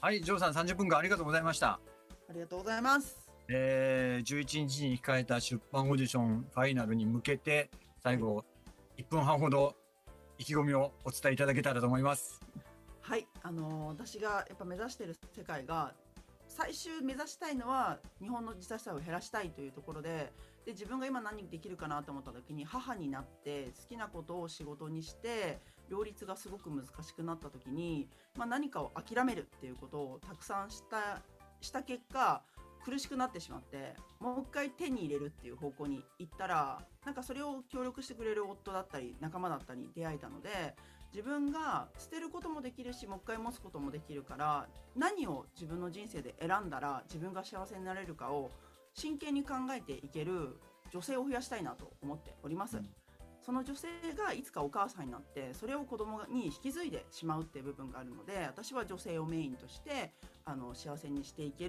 はい、ジョーさん30分間ありがとうございました。 ありがとうございます。 11日に控えた出版オーディションファイナルに向けて、最後、1分半ほど意気込みをお伝えいただけたらと思います。 はい、私がやっぱ目指している世界が、最終目指したいのは日本の自殺者を減らしたいというところで、自分が今何できるかなと思った時に、母になって好きなことを仕事にして両立がすごく難しくなった時に、何かを諦めるっていうことをたくさんした結果、苦しくなってしまって、もう一回手に入れるっていう方向に行ったら、なんかそれを協力してくれる夫だったり仲間だったりに出会えたので、自分が捨てることもできるし、もう一回持つこともできるから、何を自分の人生で選んだら自分が幸せになれるかを真剣に考えていける女性を増やしたいなと思っております。その女性がいつかお母さんになって、それを子供に引き継いでしまうっていう部分があるので、私は女性をメインとして幸せにしていける